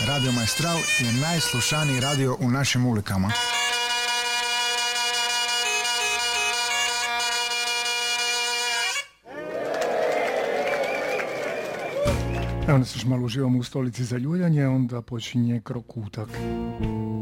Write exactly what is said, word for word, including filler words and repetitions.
Radio Maestral je najslušaniji radio u našim ulikama. Evo nas još malo uživamo u stolici za ljuljanje, onda počinje Krokutak.